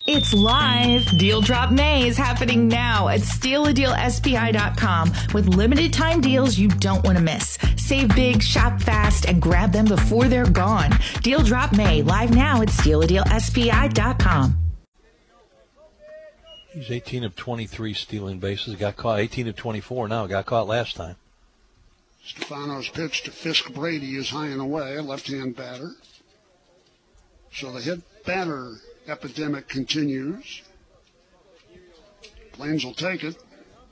It's live. Deal Drop May is happening now at StealADealSPI.com with limited time deals you don't want to miss. Save big, shop fast, and grab them before they're gone. Deal Drop May live now at StealADealSPI.com. He's 18 of 23 stealing bases. Got caught 18 of 24 now. Got caught last time. Stefano's pitch to Fisk Brady is high and away, a left-hand batter. So the hit batter epidemic continues. Plains will take it.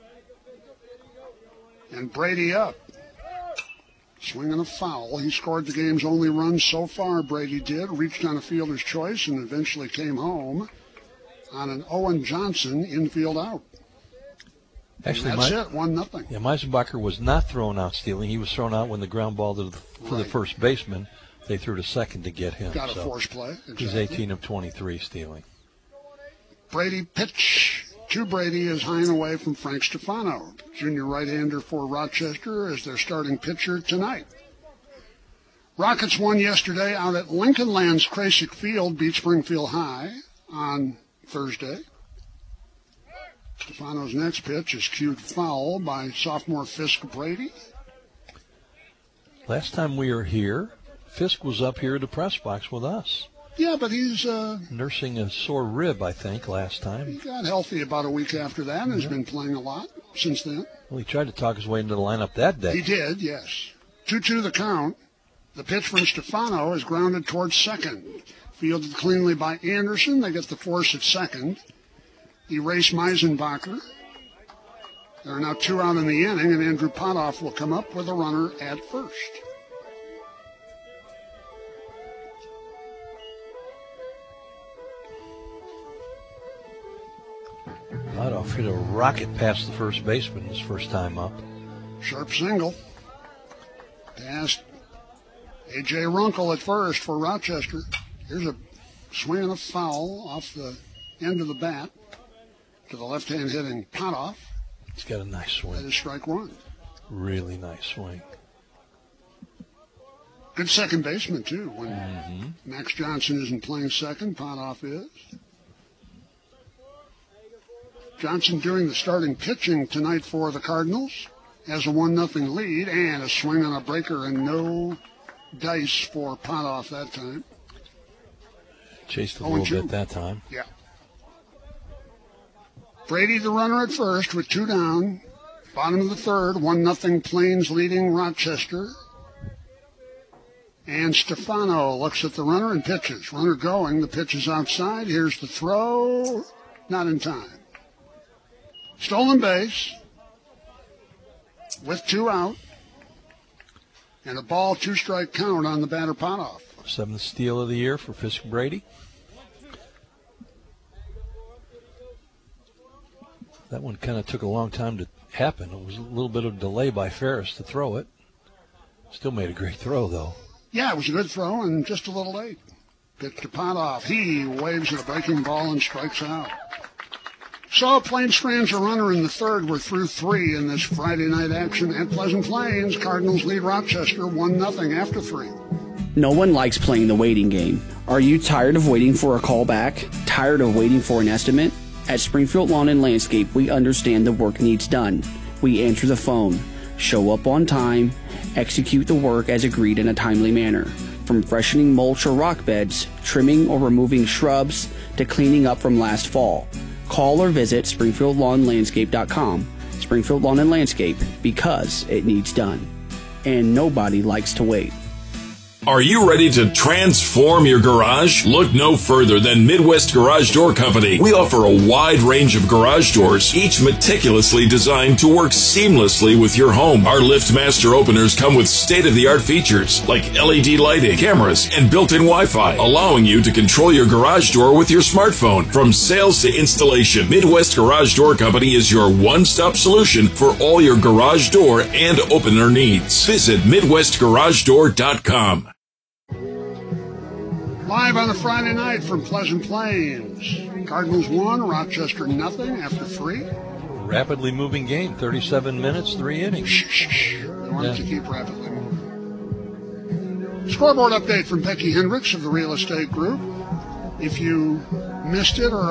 And Brady up. Swinging a foul. He scored the game's only run so far, Brady did. Reached on a fielder's choice and eventually came home on an Owen Johnson infield out. Actually, that's it, 1-0. Yeah, Meisenbacher was not thrown out stealing. He was thrown out when the ground ball to the first baseman. They threw to second to get him. Got a force play. Exactly. He's 18 of 23 stealing. Brady pitch to Brady is high and away from Frank Stefano, junior right-hander for Rochester, as their starting pitcher tonight. Rockets won yesterday out at Lincoln Land's Krasik Field, beat Springfield High on Thursday. Stefano's next pitch is cued foul by sophomore Fisk Brady. Last time we were here, Fisk was up here at the press box with us. Yeah, but he's nursing a sore rib, I think, last time. He got healthy about a week after that and has been playing a lot since then. Well, he tried to talk his way into the lineup that day. He did, yes. 2-2 the count. The pitch from Stefano is grounded towards second. Fielded cleanly by Anderson. They get the force at second. Erase Meisenbacher. There are now 2 out in the inning, and Andrew Potoff will come up with a runner at first. Potoff hit a rocket past the first baseman his first time up. Sharp single. Past A.J. Runkle at first for Rochester. Here's a swing and a foul off the end of the bat to the left-hand hitting Potoff. He's got a nice swing. That is strike one. Really nice swing. Good second baseman, too. When Max Johnson isn't playing second, Potoff is. Johnson doing the starting pitching tonight for the Cardinals. Has a 1-0 lead and a swing on a breaker and no dice for Potoff that time. Chased a little bit that time. Yeah. Brady the runner at first with 2 down. Bottom of the third, 1-0 Plains leading Rochester. And Stefano looks at the runner and pitches. Runner going, the pitch is outside. Here's the throw. Not in time. Stolen base with 2 out. And a ball, 2-strike count on the batter Potoff. 7th steal of the year for Fisk Brady. That one kind of took a long time to happen. It was a little bit of delay by Ferris to throw it. Still made a great throw, though. Yeah, it was a good throw and just a little late. Pitch to Potoff. He waves at a breaking ball and strikes out. So Plains strands a runner in the third. We're through 3 in this Friday night action at Pleasant Plains. Cardinals lead Rochester 1-0 after 3. No one likes playing the waiting game. Are you tired of waiting for a call back? Tired of waiting for an estimate? At Springfield Lawn and Landscape, we understand the work needs done. We answer the phone, show up on time, execute the work as agreed in a timely manner. From freshening mulch or rock beds, trimming or removing shrubs, to cleaning up from last fall. Call or visit SpringfieldLawnLandscape.com. Springfield Lawn and Landscape, because it needs done. And nobody likes to wait. Are you ready to transform your garage? Look no further than Midwest Garage Door Company. We offer a wide range of garage doors, each meticulously designed to work seamlessly with your home. Our LiftMaster openers come with state-of-the-art features like LED lighting, cameras, and built-in Wi-Fi, allowing you to control your garage door with your smartphone. From sales to installation, Midwest Garage Door Company is your one-stop solution for all your garage door and opener needs. Visit MidwestGarageDoor.com. Live on a Friday night from Pleasant Plains. Cardinals 1, Rochester 0 after 3. Rapidly moving game, 37 minutes, 3 innings. They want it to keep rapidly moving. Scoreboard update from Becky Hendricks of the Real Estate Group. If you missed it or